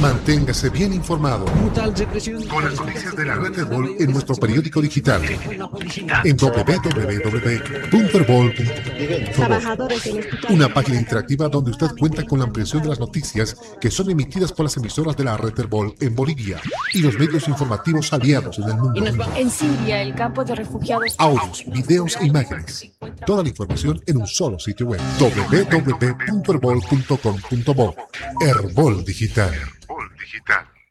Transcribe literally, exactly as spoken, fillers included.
Manténgase bien informado con las noticias de la red Herbol en nuestro periódico digital en doble u doble u doble u punto herbol punto com. Una página interactiva donde usted cuenta con la ampliación de las noticias que son emitidas por las emisoras de la red Herbol en Bolivia y los medios informativos aliados en el mundo. En Siria, el campo de refugiados. Audios, videos e imágenes. Toda la información en un solo sitio web. doble u doble u doble u punto herbol punto com punto bo. Herbol Digital. Herbol Digital.